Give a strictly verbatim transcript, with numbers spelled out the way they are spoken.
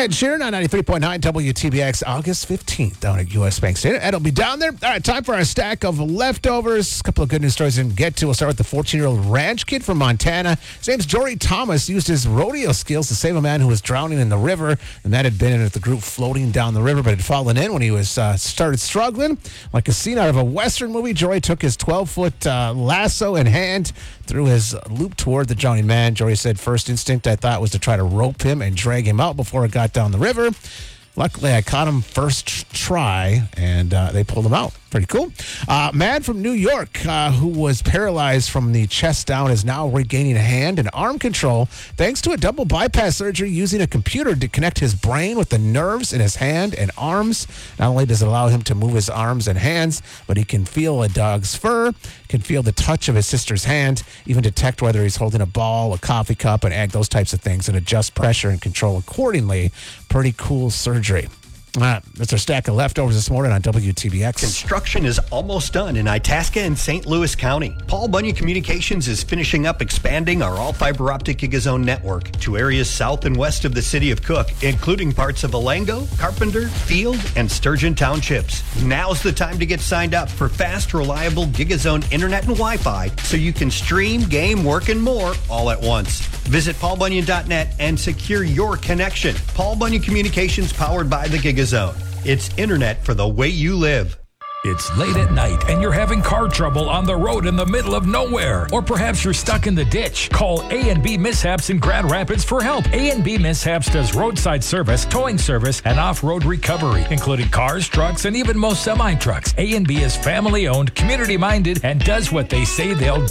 Ed Sheeran on ninety-three point nine W T B X, August fifteenth, down at U S Bank Stadium. Ed will be down there. All right, time for our stack of leftovers. A couple of good news stories to get to. We'll start with the fourteen-year-old ranch kid from Montana. His name's Jory Thomas. Used his rodeo skills to save a man who was drowning in the river. And that had been in the group floating down the river, but had fallen in when he was uh, started struggling. Like a scene out of a Western movie, Jory took his twelve-foot uh, lasso in hand, threw his loop toward the drowning man. Jory said, first instinct I thought was to try to rope him and drag him out before it got down the river. Luckily, I caught him first try, and uh, they pulled him out. Pretty cool. Uh, man from New York uh, who was paralyzed from the chest down is now regaining hand and arm control thanks to a double bypass surgery using a computer to connect his brain with the nerves in his hand and arms. Not only does it allow him to move his arms and hands, but he can feel a dog's fur, can feel the touch of his sister's hand, even detect whether he's holding a ball, a coffee cup, an egg, those types of things, and adjust pressure and control accordingly. Pretty cool surgery. Uh, that's our stack of leftovers this morning on W T B X. Construction is almost done in Itasca and Saint Louis County. Paul Bunyan Communications is finishing up expanding our all-fiber optic GigaZone network to areas south and west of the city of Cook, including parts of Alango, Carpenter, Field, and Sturgeon Townships. Now's the time to get signed up for fast, reliable GigaZone internet and Wi-Fi so you can stream, game, work, and more all at once. Visit paul bunyan dot net and secure your connection. Paul Bunyan Communications, powered by the GigaZone. It's internet for the way you live. It's late at night and you're having car trouble on the road in the middle of nowhere. Or perhaps you're stuck in the ditch. Call A and B Mishaps in Grand Rapids for help. A and B Mishaps does roadside service, towing service, and off-road recovery, including cars, trucks, and even most semi-trucks. A and B is family-owned, community-minded, and does what they say they'll do.